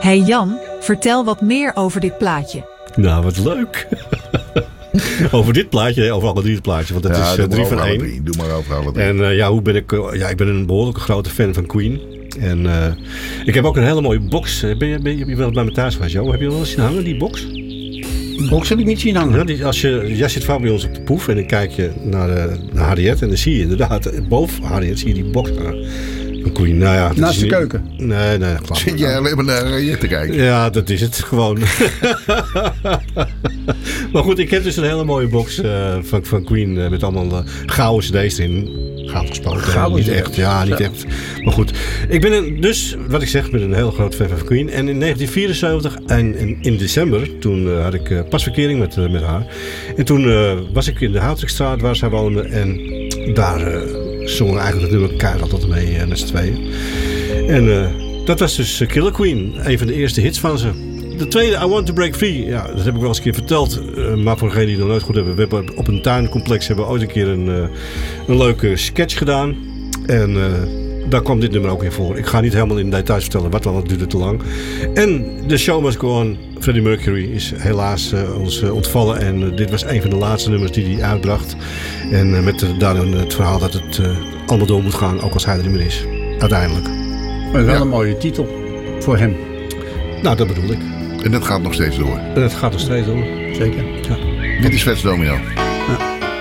Hey Jan, vertel wat meer over dit plaatje. Nou, wat leuk. Over dit plaatje, over alle drie het plaatje. Want het is 3 van 1. Doe maar over alle drie. En hoe ben ik... ik ben een behoorlijk grote fan van Queen. En ik heb ook een hele mooie box. Ben je wel bij me thuis geweest, Jo? Heb je wel eens zien hangen, die box? Die box heb ik niet zien hangen. Ja, jij zit vaak bij ons op de poef en dan kijk je naar Harriet. En dan zie je inderdaad, boven Harriet zie je die box hangen. Queen, nou ja, naast de keuken? Nee. Zit jij alleen maar naar je te kijken? Ja, dat is het gewoon. Maar goed, ik heb dus een hele mooie box van Queen met allemaal gouden cd's erin. Goud gesproken. Niet echt. Ja, niet echt. Maar goed. Ik ben wat ik zeg, ben een heel groot fan van Queen. En in 1974 en in december, toen had ik pasverkering met haar. En toen was ik in de Houtrijkstraat waar zij woonde. En daar zongen eigenlijk het nummer keihard altijd mee met z'n tweeën. En dat was dus Killer Queen. Een van de eerste hits van ze. De tweede, I Want to Break Free. Ja, dat heb ik wel eens een keer verteld. Maar voor degenen die het nog nooit goed hebben. We hebben op een tuincomplex ooit een keer een leuke sketch gedaan. En daar kwam dit nummer ook in voor. Ik ga niet helemaal in details vertellen, want dat duurde te lang. En de show must go on. Freddie Mercury is helaas ons ontvallen. En dit was een van de laatste nummers die hij uitbracht. En met daarin het verhaal dat het allemaal door moet gaan. Ook als hij er niet meer is. Uiteindelijk. Maar wel een mooie titel voor hem. Nou, dat bedoel ik. En dat gaat nog steeds door. En dat gaat nog steeds door. Zeker. Ja. Dit is Vets Domino.